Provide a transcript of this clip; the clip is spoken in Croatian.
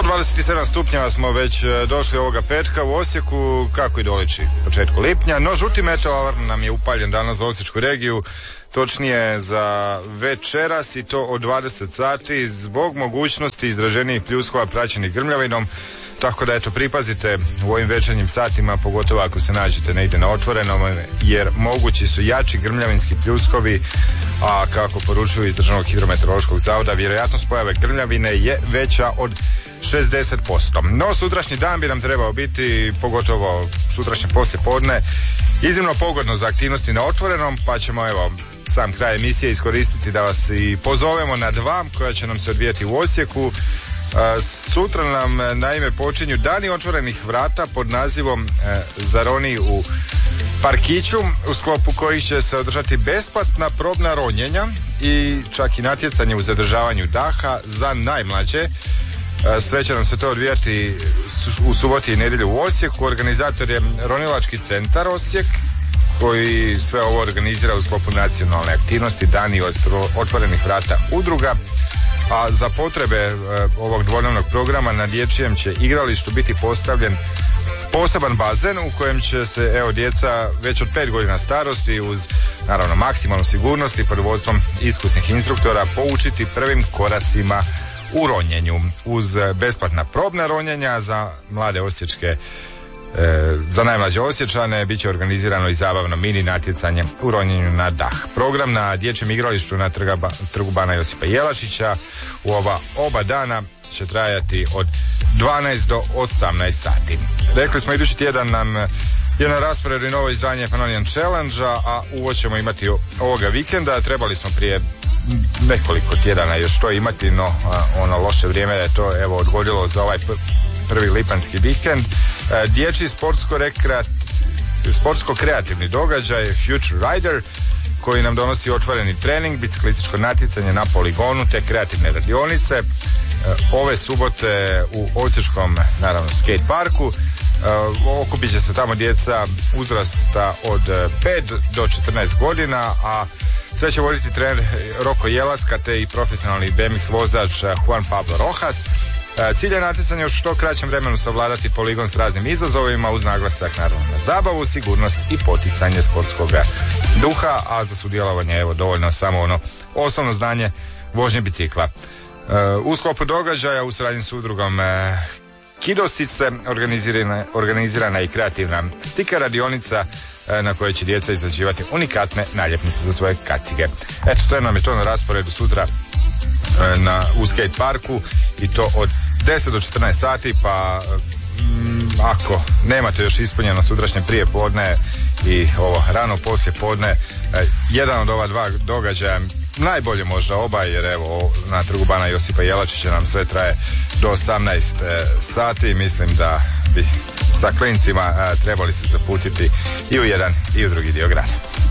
27 stupnjeva smo već došli ovoga petka u Osijeku, kako i doliči početku lipnja, no žuti meteor nam je upaljen danas za Osječku regiju, točnije za večeras i to od 20 sati zbog mogućnosti izraženijih pljuskova praćenih grmljavinom, tako da eto pripazite u ovim večernjim satima, pogotovo ako se nađete negdje na otvorenom, jer mogući su jači grmljavinski pljuskovi, a kako poručuju iz Državnog hidrometeorološkog zavoda, vjerojatnost pojave grmljavine je veća od 60%. No sutrašnji dan bi nam trebao biti, pogotovo sutrašnje poslijepodne, iznimno pogodno za aktivnosti na otvorenom, pa ćemo evo sam kraj emisije iskoristiti da vas i pozovemo na dvam koja će nam se odvijati u Osijeku. Sutra nam naime počinju dani otvorenih vrata pod nazivom Zaroni u parkiću, u sklopu kojih će se održati besplatna probna ronjenja i čak i natjecanje u zadržavanju daha za najmlađe. Sve će nam se to odvijati u subotu i nedjelju u Osijeku. Organizator je Ronilački centar Osijek, koji sve ovo organizira u sklopu nacionalne aktivnosti dani otvorenih vrata udruga. A za potrebe ovog dvodnevnog programa na dječjem će igralištu biti postavljen poseban bazen u kojem će se evo djeca već od 5 godina starosti uz naravno maksimalnu sigurnost i pod vodstvom iskusnih instruktora poučiti prvim koracima u ronjenju. Uz besplatna probna ronjenja za mlade osječke, za najmlađe Osječane bit će organizirano i zabavno mini natjecanje u ronjenju na dah. Program na dječjem igralištu na trgu Bana Josipa Jelačića u oba dana će trajati od 12 do 18 sati. Rekli smo idući tjedan nam je na rasporedu i novo izdanje Pannonian Challenge-a, a uvod ćemo imati ovoga vikenda. Trebali smo prije nekoliko tjedana još to imati, no ono loše vrijeme je to evo odgodilo za ovaj prvi lipanjski vikend. Dječji sportsko-kreativni događaj Future Rider, koji nam donosi otvoreni trening, biciklističko natjecanje na poligonu te kreativne radionice. Ove subote u Osječkom, naravno, skate parku. Okupit će se tamo djeca uzrasta od 5 do 14 godina, a sve će voditi trener Roko Jelaska te i profesionalni BMX vozač Juan Pablo Rojas. Cilj je natjecanje u što kraćem vremenu savladati poligon s raznim izazovima uz naglasak naravno na zabavu, sigurnost i poticanje sportskog duha, a za sudjelovanje evo dovoljno samo ono osnovno znanje vožnje bicikla. U sklopu događaja u suradnji s udrugom Kidosice organizirana je i kreativna stiker radionica na kojoj će djeca izrađivati unikatne naljepnice za svoje kacige. Eto, sve nam je to na rasporedu sutra u skate parku i to od 10 do 14 sati, pa ako nemate još ispunjeno sutrašnje prije podne i ovo rano poslije podne, jedan od ova dva događaja, najbolje možda oba, jer evo na trgu Bana Josipa Jelačića nam sve traje do 18 sati. Mislim da bi sa klincima trebali se zaputiti i u jedan i u drugi dio grada.